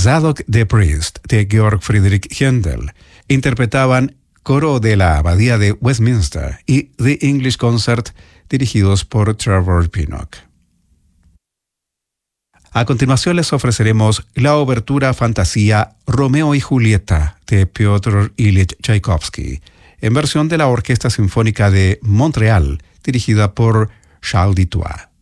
Zadok the Priest de Georg Friedrich Händel interpretaban Coro de la Abadía de Westminster y The English Concert, dirigidos por Trevor Pinnock. A continuación les ofreceremos la obertura fantasía Romeo y Julieta de Piotr Ilyich Tchaikovsky, en versión de la Orquesta Sinfónica de Montreal, dirigida por Charles Dutoit.